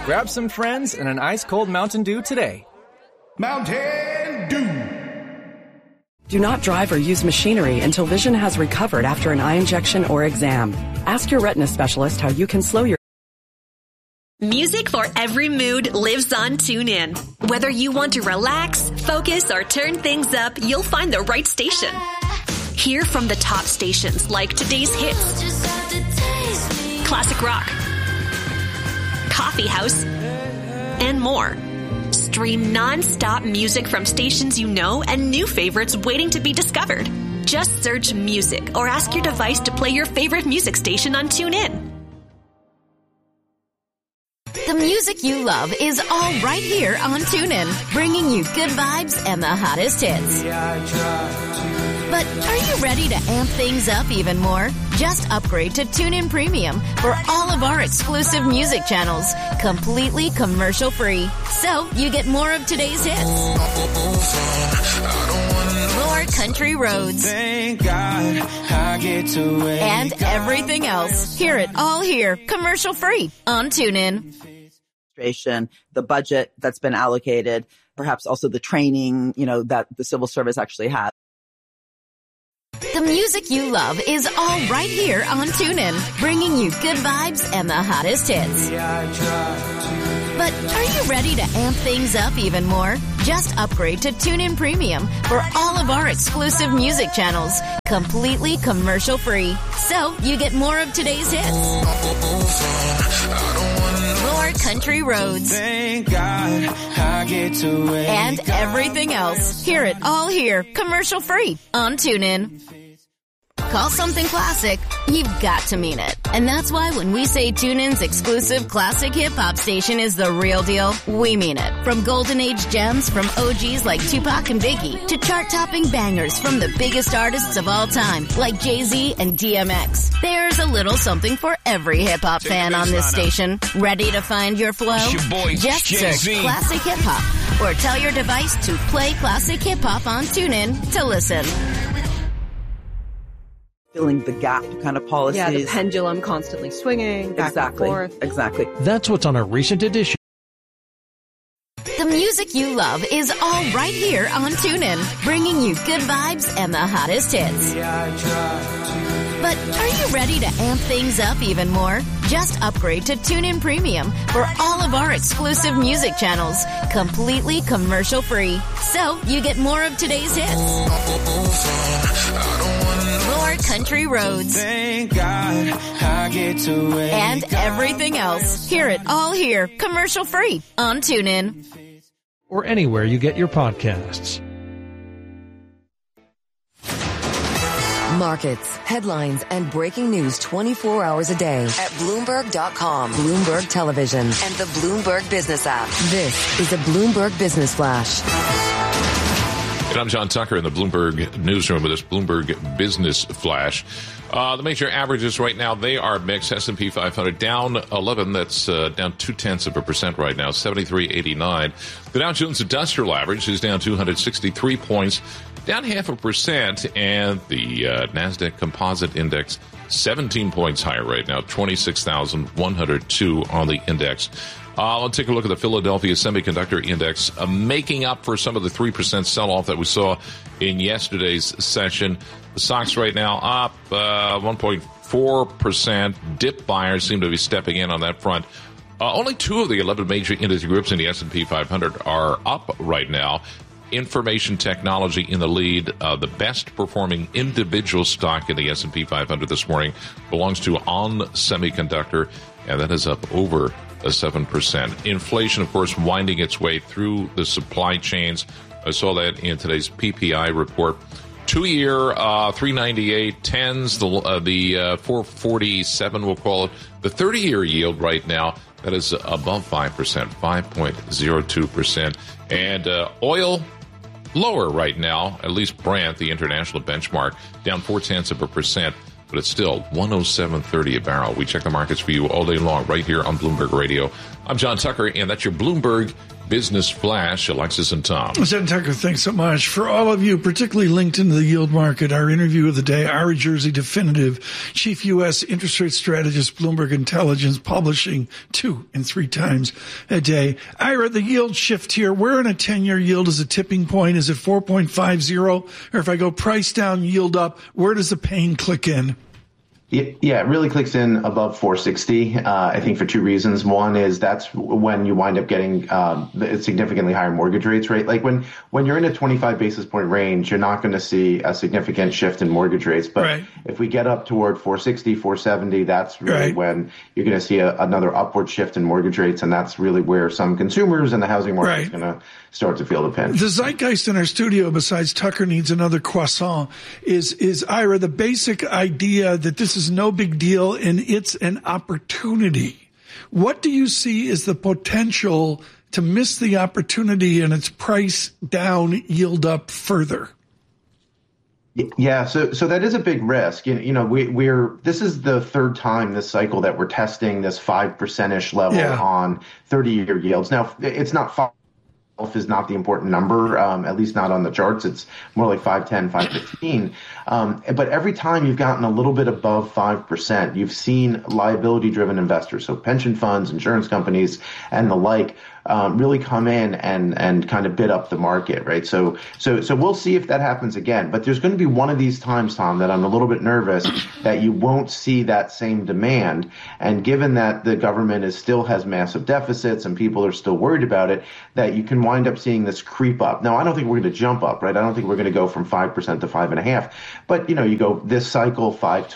Grab some friends and an ice-cold Mountain Dew today. Mountain Dew. Do not drive or use machinery until vision has recovered after an eye injection or exam. Ask your retina specialist how you can slow your... Music for every mood lives on TuneIn. Whether you want to relax, focus, or turn things up, you'll find the right station. Hear from the top stations like today's hits, classic rock, coffee house, and more. Stream non-stop music from stations you know and new favorites waiting to be discovered. Just search music or ask your device to play your favorite music station on TuneIn. The music you love is all right here on TuneIn, bringing you good vibes and the hottest hits. But are you ready to amp things up even more? Just upgrade to TuneIn Premium for all of our exclusive music channels, completely commercial-free. So you get more of today's hits, more country roads, and everything else. Hear it all here, commercial-free on TuneIn. The budget that's been allocated, perhaps also the training, that the civil service actually has. The music you love is all right here on TuneIn, bringing you good vibes and the hottest hits. But are you ready to amp things up even more? Just upgrade to TuneIn Premium for all of our exclusive music channels, completely commercial-free. So you get more of today's hits, more country roads, and everything else. Hear it all here, commercial-free on TuneIn. Call something classic, you've got to mean it. And that's why when we say TuneIn's exclusive classic hip-hop station is the real deal, we mean it. From golden age gems from OGs like Tupac and Biggie to chart-topping bangers from the biggest artists of all time like Jay-Z and DMX. There's a little something for every hip-hop fan on this station. Ready to find your flow? Just search Classic Hip-Hop or tell your device to play Classic Hip-Hop on TuneIn to listen. Filling the gap kind of policies. Yeah, the pendulum constantly swinging back and forth. Exactly. That's what's on a recent edition. The music you love is all right here on TuneIn, bringing you good vibes and the hottest hits. But are you ready to amp things up even more? Just upgrade to TuneIn Premium for all of our exclusive music channels, completely commercial-free. So you get more of today's hits, more country roads, and everything else. Hear it all here, commercial-free on TuneIn. Or anywhere you get your podcasts. Markets, headlines, and breaking news 24 hours a day at Bloomberg.com, Bloomberg Television, and the Bloomberg Business app. This is a Bloomberg Business Flash. And I'm John Tucker in the Bloomberg newsroom with this Bloomberg Business Flash. The major averages right now, they are mixed. S&P 500 down 11. That's down 0.2% right now, 73.89. The Dow Jones Industrial Average is down 263 points, down 0.5%. And the NASDAQ Composite Index, 17 points higher right now, 26,102 on the index. Let's take a look at the Philadelphia Semiconductor Index, making up for some of the 3% sell-off that we saw in yesterday's session. The stocks right now up 1.4%. Dip buyers seem to be stepping in on that front. Only 2 of the 11 major industry groups in the S&P 500 are up right now. Information technology in the lead. The best performing individual stock in the S&P 500 this morning belongs to ON Semiconductor, and that is up over 7%. Inflation, of course, winding its way through the supply chains. I saw that in today's PPI report. 2-year, 398, 10s, the 447, we'll call it. The 30-year yield right now, that is above 5%, 5.02%. And oil, lower right now, at least Brent, the international benchmark, down 0.4%. But it's still $107.30 a barrel. We check the markets for you all day long right here on Bloomberg Radio. I'm John Tucker, and that's your Bloomberg Business Flash, Alexis and Tom. Jen Tucker, thanks so much. For all of you, particularly linked into the yield market, our interview of the day, Ira Jersey Definitive, Chief U.S. Interest Rate Strategist, Bloomberg Intelligence, publishing 2 and 3 times a day. Ira, the yield shift here, where in a 10-year yield is a tipping point? Is it 4.50? Or if I go price down, yield up, where does the pain click in? Yeah, it really clicks in above 460, I think, for 2 reasons. One is that's when you wind up getting significantly higher mortgage rates, right? Like when you're in a 25 basis point range, you're not going to see a significant shift in mortgage rates. But if we get up toward 460, 470, that's really when you're going to see another upward shift in mortgage rates. And that's really where some consumers and the housing market is going to start to feel the pinch. The zeitgeist in our studio, besides Tucker needs another croissant, is Ira, the basic idea that this is no big deal and it's an opportunity. What do you see as the potential to miss the opportunity and its price down, yield up further? Yeah, so that is a big risk. You know, this is the 3rd time this cycle that we're testing this 5%-ish level on 30-year yields. Now, it's not 5 is not the important number, at least not on the charts. It's more like 5.10, 5.15. But every time you've gotten a little bit above 5%, you've seen liability-driven investors, so pension funds, insurance companies, and the like, really come in and kind of bid up the market, right? So we'll see if that happens again. But there's going to be one of these times, Tom, that I'm a little bit nervous that you won't see that same demand. And given that the government still has massive deficits and people are still worried about it, that you can wind up seeing this creep up. Now, I don't think we're going to jump up, right? I don't think we're going to go from 5% to 5.5%. But, you know, you go this cycle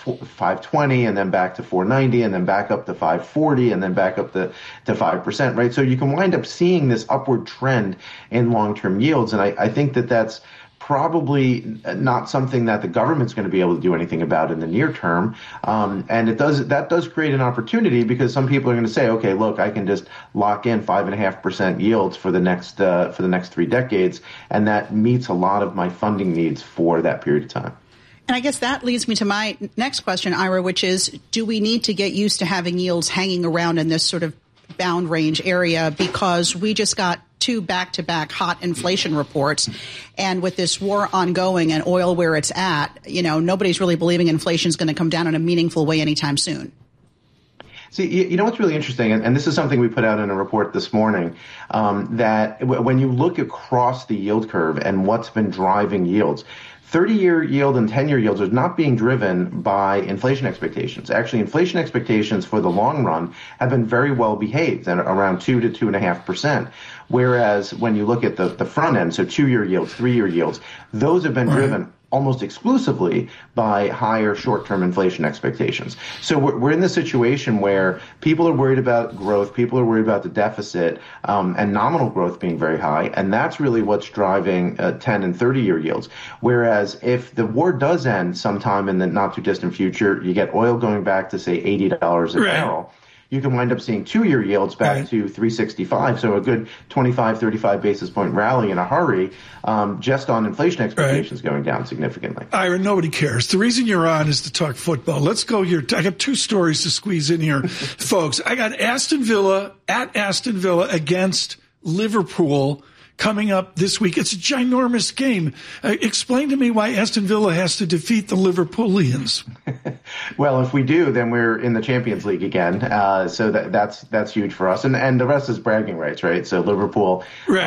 520 and then back to 490 and then back up to 540 and then back up to 5%, right? So you can wind up seeing this upward trend in long-term yields. And I think that that's probably not something that the government's going to be able to do anything about in the near term. And that does create an opportunity because some people are going to say, okay, look, I can just lock in 5.5% yields for the next 3 decades. And that meets a lot of my funding needs for that period of time. And I guess that leads me to my next question, Ira, which is, do we need to get used to having yields hanging around in this sort of bound range area, because we just got 2 back-to-back hot inflation reports, and with this war ongoing and oil where it's at, you know, nobody's really believing inflation is going to come down in a meaningful way anytime soon. See, you know what's really interesting, and this is something we put out in a report this morning, that when you look across the yield curve and what's been driving yields, 30-year yield and 10-year yields are not being driven by inflation expectations. Actually, inflation expectations for the long run have been very well behaved at around 2 to 2.5%. Whereas when you look at the front end, so 2-year yields, 3-year yields, those have been driven almost exclusively by higher short-term inflation expectations. So we're in this situation where people are worried about growth, people are worried about the deficit, and nominal growth being very high, and that's really what's driving 10 and 30-year yields. Whereas if the war does end sometime in the not-too-distant future, you get oil going back to, say, $80 a barrel, you can wind up seeing 2-year yields back to 365. So a good 25, 35 basis point rally in a hurry, just on inflation expectations going down significantly. Ira, nobody cares. The reason you're on is to talk football. Let's go here. I got 2 stories to squeeze in here, folks. I got Aston Villa against Liverpool coming up this week. It's a ginormous game. Explain to me why Aston Villa has to defeat the Liverpoolians. Well, if we do, then we're in the Champions League again. So that's huge for us. And the rest is bragging rights, right? So Liverpool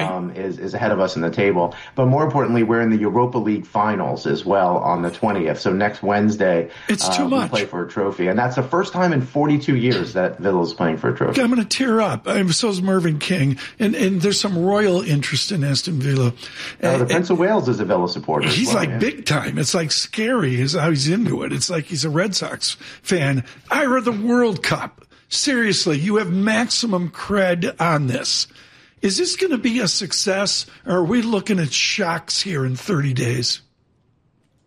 is ahead of us in the table. But more importantly, we're in the Europa League finals as well on the 20th. So next Wednesday, it's too much. We play for a trophy. And that's the first time in 42 years that Villa's playing for a trophy. I'm going to tear up. So is Mervyn King. And there's some royal interest in Aston Villa. The Prince of Wales is a Villa supporter. He's big time. It's like scary is how he's into it. It's like he's a Red Sox fan. Ira, the World Cup. Seriously, you have maximum cred on this. Is this going to be a success, or are we looking at shocks here in 30 days?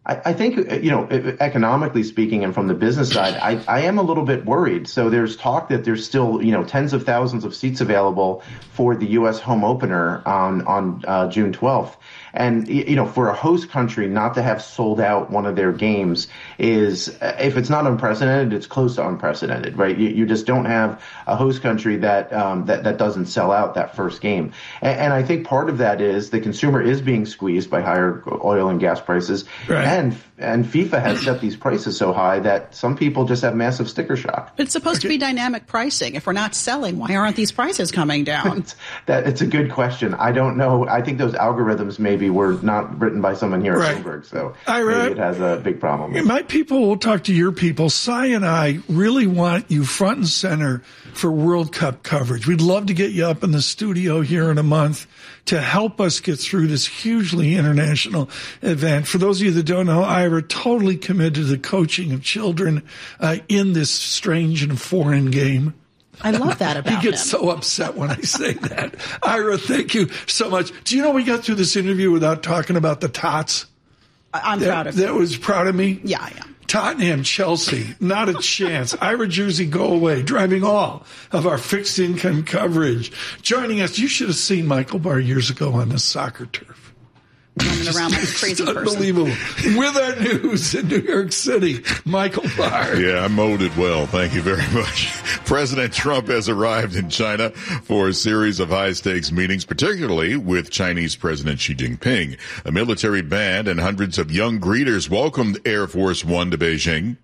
I think, economically speaking and from the business side, I am a little bit worried. So there's talk that there's still, tens of thousands of seats available for the U.S. home opener on June 12th. And, for a host country not to have sold out one of their games is, if it's not unprecedented, it's close to unprecedented, right? You just don't have a host country that doesn't sell out that first game. And I think part of that is the consumer is being squeezed by higher oil and gas prices. Right. And FIFA has set these prices so high that some people just have massive sticker shock. It's supposed to be dynamic pricing. If we're not selling, why aren't these prices coming down? It's a good question. I don't know. I think those algorithms maybe were not written by someone here at Bloomberg, so maybe it has a big problem. My people will talk to your people. Cy and I really want you front and center for World Cup coverage. We'd love to get you up in the studio here in a month to help us get through this hugely international event. For those of you that don't know, Ira totally committed to the coaching of children in this strange and foreign game. I love that about him. He gets so upset when I say that. Ira, thank you so much. Do you know we got through this interview without talking about the Tots? I'm proud of you. That was proud of me? Yeah, I am. Tottenham, Chelsea, not a chance. Ira Jersey, go away, driving all of our fixed income coverage. Joining us, you should have seen Michael Barr years ago on the soccer turf. Running around like a crazy person. Unbelievable. With our news in New York City, Michael Barr. Yeah, I molded well. Thank you very much. President Trump has arrived in China for a series of high-stakes meetings, particularly with Chinese President Xi Jinping. A military band and hundreds of young greeters welcomed Air Force One to Beijing.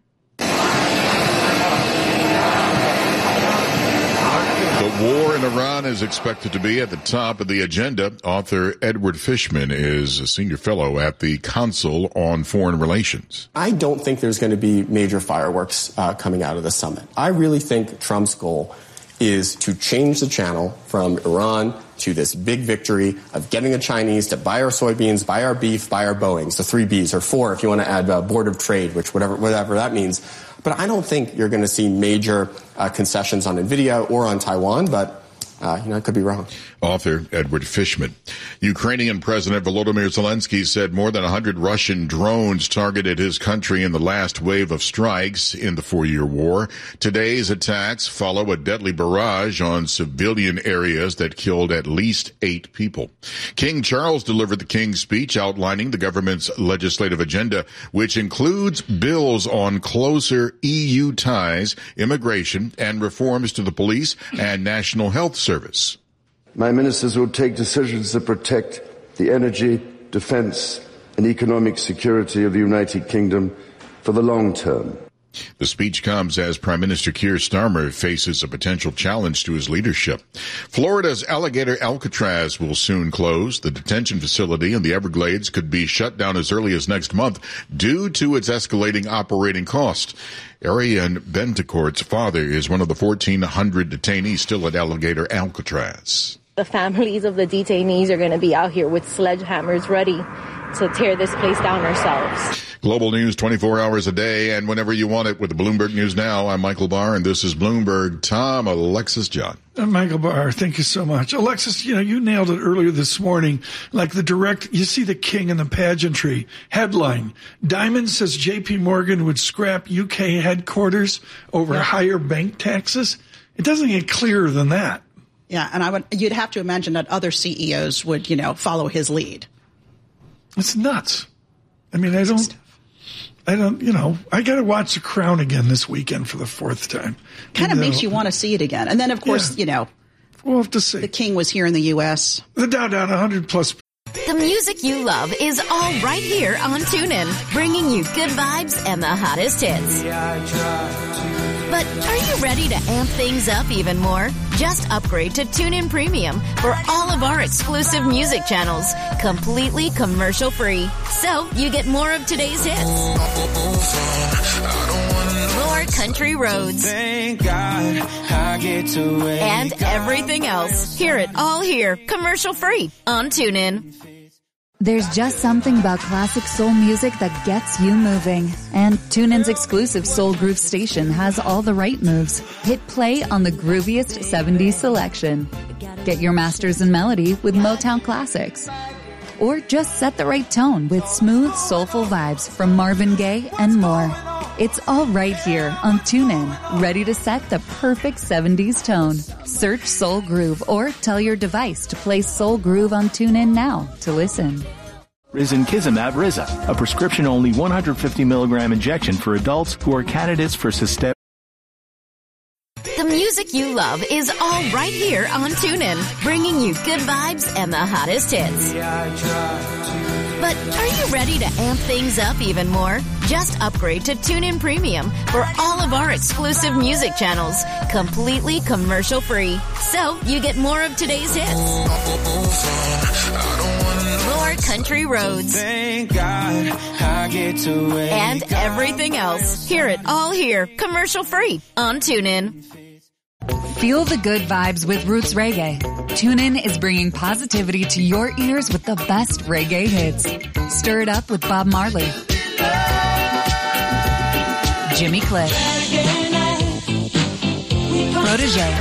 War in Iran is expected to be at the top of the agenda. Author Edward Fishman is a senior fellow at the Council on Foreign Relations. I don't think there's going to be major fireworks coming out of the summit. I really think Trump's goal is to change the channel from Iran to this big victory of getting the Chinese to buy our soybeans, buy our beef, buy our Boeings, the 3 Bs, or 4 if you want to add Board of Trade, which whatever that means. But I don't think you're going to see major concessions on NVIDIA or on Taiwan, but I could be wrong. Author Edward Fishman. Ukrainian President Volodymyr Zelensky said more than 100 Russian drones targeted his country in the last wave of strikes in the 4-year war. Today's attacks follow a deadly barrage on civilian areas that killed at least 8 people. King Charles delivered the King's speech outlining the government's legislative agenda, which includes bills on closer EU ties, immigration, and reforms to the police and National Health Service. My ministers will take decisions that protect the energy, defense, and economic security of the United Kingdom for the long term. The speech comes as Prime Minister Keir Starmer faces a potential challenge to his leadership. Florida's alligator Alcatraz will soon close. The detention facility in the Everglades could be shut down as early as next month due to its escalating operating cost. Ariane Bentecourt's father is one of the 1,400 detainees still at alligator Alcatraz. The families of the detainees are going to be out here with sledgehammers ready to tear this place down ourselves. Global news 24 hours a day and whenever you want it with the Bloomberg News Now. I'm Michael Barr, and this is Bloomberg. Tom, Alexis, John. Michael Barr, thank you so much. Alexis, you nailed it earlier this morning. Like you see the king in the pageantry. Headline, Diamond says JP Morgan would scrap UK headquarters over higher bank taxes. It doesn't get clearer than that. Yeah, and you'd have to imagine that other CEOs would, follow his lead. It's nuts. I mean, I got to watch The Crown again this weekend for the 4th time. Kind of makes you want to see it again. And then, of course, we'll have to see. The king was here in the U.S. The down 100 plus. The music you love is all right here on TuneIn, bringing you good vibes and the hottest hits. But are you ready to amp things up even more? Just upgrade to TuneIn Premium for all of our exclusive music channels, completely commercial-free. So you get more of today's hits, more country roads, thank God I get to and everything else. Hear it all here, commercial-free on TuneIn. There's just something about classic soul music that gets you moving. And TuneIn's exclusive Soul Groove station has all the right moves. Hit play on the grooviest 70s selection. Get your masters in melody with Motown Classics. Or just set the right tone with smooth, soulful vibes from Marvin Gaye and more. It's all right here on TuneIn, ready to set the perfect 70s tone. Search Soul Groove or tell your device to play Soul Groove on TuneIn now to listen. Risankizumab Riza, a prescription-only 150 milligram injection for adults who are candidates for systemic. The music you love is all right here on TuneIn, bringing you good vibes and the hottest hits. But are you ready to amp things up even more? Just upgrade to TuneIn Premium for all of our exclusive music channels, completely commercial-free. So you get more of today's hits, more country roads, thank God I get to wake and everything else. Hear it all here, commercial-free on TuneIn. Feel the good vibes with Roots Reggae. TuneIn is bringing positivity to your ears with the best reggae hits. Stir it up with Bob Marley, Jimmy Cliff, Protégé,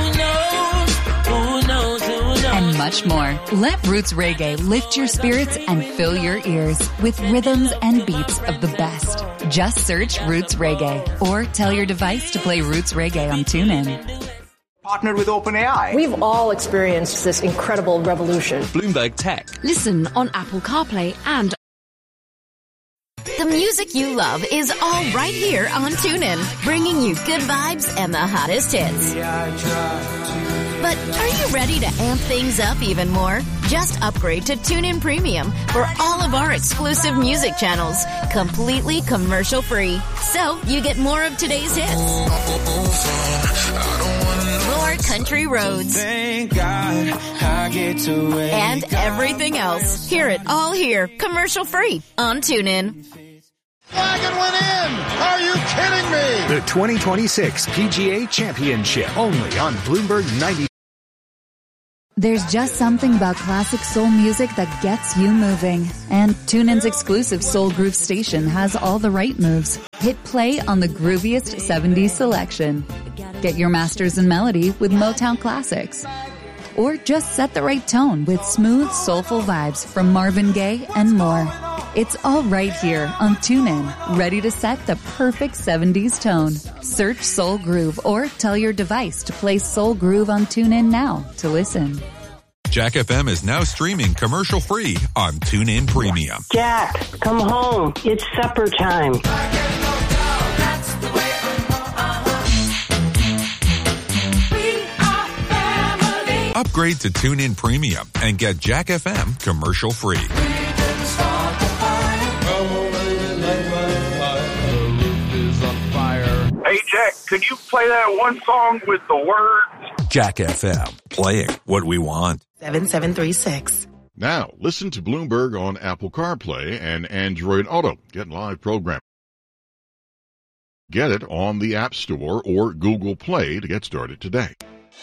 and much more. Let Roots Reggae lift your spirits and fill your ears with rhythms and beats of the best. Just search Roots Reggae or tell your device to play Roots Reggae on TuneIn. Partnered with OpenAI. We've all experienced this incredible revolution. Bloomberg Tech. Listen on Apple CarPlay and... The music you love is all right here on TuneIn, bringing you good vibes and the hottest hits. But are you ready to amp things up even more? Just upgrade to TuneIn Premium for all of our exclusive music channels, completely commercial-free. So you get more of today's hits, more country roads, thank God I get to wake and everything else. Hear it all here, commercial-free on TuneIn. Wagon went in! Are you kidding me? The 2026 PGA Championship, only on Bloomberg 90. There's just something about classic soul music that gets you moving. And TuneIn's exclusive Soul Groove station has all the right moves. Hit play on the grooviest 70s selection. Get your masters in melody with Motown classics. Or just set the right tone with smooth, soulful vibes from Marvin Gaye and more. It's all right here on TuneIn, ready to set the perfect 70s tone. Search Soul Groove or tell your device to play Soul Groove on TuneIn now to listen. Jack FM is now streaming commercial-free on TuneIn Premium. Jack, come home. It's supper time. Upgrade to TuneIn Premium and get Jack FM commercial-free. Hey, Jack, could you play that one song with the words? Jack FM, playing what we want. 7736. Now, listen to Bloomberg on Apple CarPlay and Android Auto. Get live programming. Get it on the App Store or Google Play to get started today.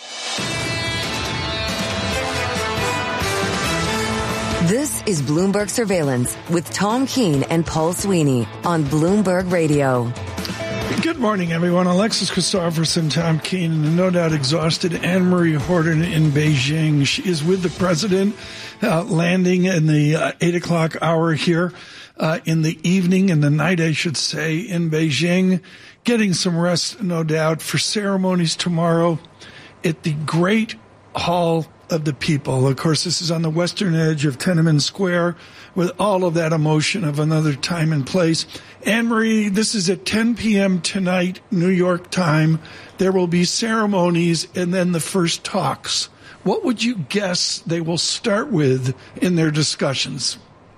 This is Bloomberg Surveillance with Tom Keene and Paul Sweeney on Bloomberg Radio. Good morning, everyone. Alexis Christopherson, Tom Keene, and no doubt exhausted Anne-Marie Horton in Beijing. She is with the president, landing in the 8 o'clock hour here in the evening, in the night, I should say, in Beijing, getting some rest, no doubt, for ceremonies tomorrow at the Great Hall of the People. Of course, this is on the western edge of Tiananmen Square with all of that emotion of another time and place. Anne-Marie, this is at 10 p.m. tonight, New York time. There will be ceremonies and then the first talks. What would you guess they will start with in their discussions?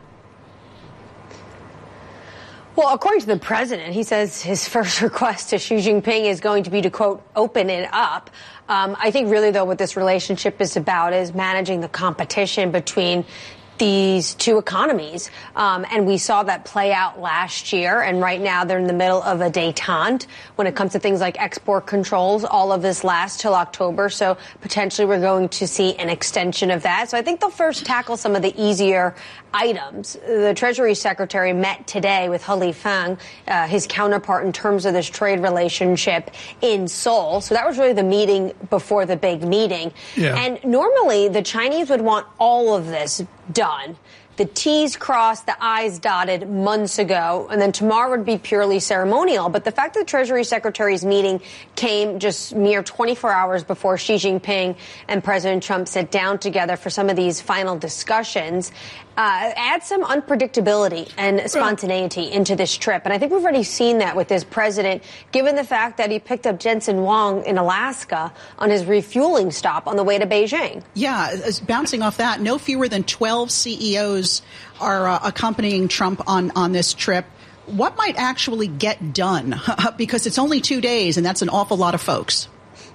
Well, according to the president, he says his first request to Xi Jinping is going to be to, quote, open it up. I think really, though, what this relationship is about is managing the competition between these two economies. And we saw that play out last year. And right now they're in the middle of a détente when it comes to things like export controls. All of this lasts till October. So potentially we're going to see an extension of that. So I think they'll first tackle some of the easier items. The Treasury Secretary met today with He Lifeng, his counterpart in terms of this trade relationship in Seoul. So that was really the meeting before the big meeting. Yeah. And normally the Chinese would want all of this done the T's crossed, the I's dotted months ago, and then tomorrow would be purely ceremonial. But the fact that the Treasury Secretary's meeting came just mere 24 hours before Xi Jinping and President Trump sit down together for some of these final discussions adds some unpredictability and spontaneity into this trip. And I think we've already seen that with this president, given the fact that he picked up Jensen Huang in Alaska on his refueling stop on the way to Beijing. Yeah, bouncing off that, no fewer than 12 CEOs are accompanying Trump on this trip. What might actually get done? Because it's only 2 days, and that's an awful lot of folks.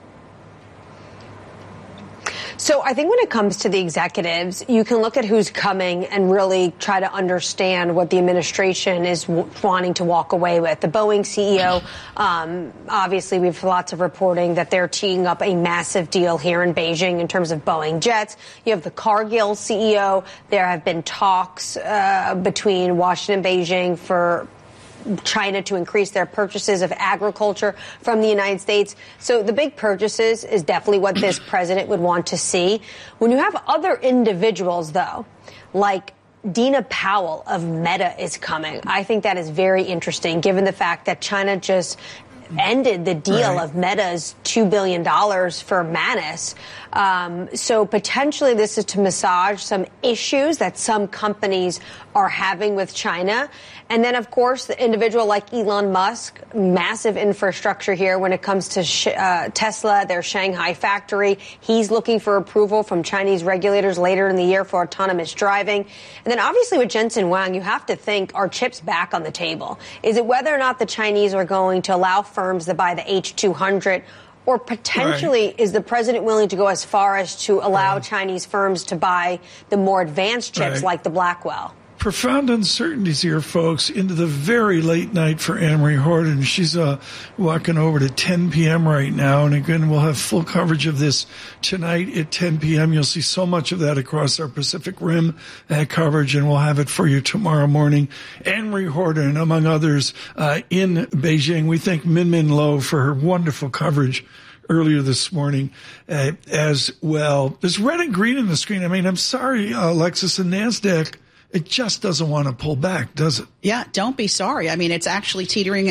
So I think when it comes to the executives, you can look at who's coming and really try to understand what the administration is wanting to walk away with. The Boeing CEO, obviously, we have lots of reporting that they're teeing up a massive deal here in Beijing in terms of Boeing jets. You have the Cargill CEO. There have been talks between Washington and Beijing for China to increase their purchases of agriculture from the United States. So the big purchases is definitely what this president would want to see. When you have other individuals, though, like Dina Powell of Meta is coming, I think that is very interesting, given the fact that China just ended the deal of Meta's $2 billion for Manus. So potentially this is to massage some issues that some companies are having with China. And then, of course, the individual like Elon Musk, massive infrastructure here when it comes to Tesla, their Shanghai factory. He's looking for approval from Chinese regulators later in the year for autonomous driving. And then obviously with Jensen Huang, you have to think, are chips back on the table? Is it whether or not the Chinese are going to allow firms to buy the H200? Or potentially, is the president willing to go as far as to allow Chinese firms to buy the more advanced chips like the Blackwell? Profound uncertainties here, folks, into the very late night for Anne-Marie Horton. She's walking over to 10 p.m. right now. And again, we'll have full coverage of this tonight at 10 p.m. You'll see so much of that across our Pacific Rim coverage, and we'll have it for you tomorrow morning. Anne-Marie Horton, among others, in Beijing. We thank Min Min Lo for her wonderful coverage earlier this morning as well. There's red and green in the screen. I mean, I'm sorry, Alexis, and NASDAQ, it just doesn't want to pull back, does it? Yeah, don't be sorry. I mean, it's actually teetering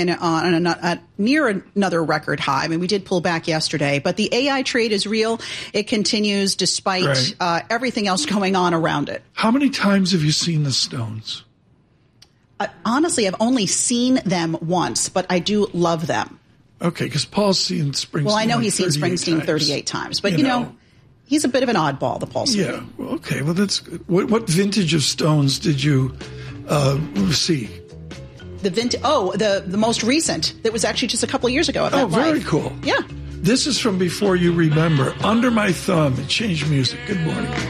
near another record high. I mean, we did pull back yesterday, but the AI trade is real. It continues despite everything else going on around it. How many times have you seen the Stones? Honestly, I've only seen them once, but I do love them. Okay, because Paul's seen Springsteen. Well, I know he's seen Springsteen 38 times, but you know, he's a bit of an oddball, the Paul Smith. Yeah. Well, okay. Well, that's good. What vintage of Stones did you see? The most recent. That was actually just a couple of years ago. Oh, very cool. Yeah. This is from Before You Remember. Under My Thumb. It changed music. Good morning.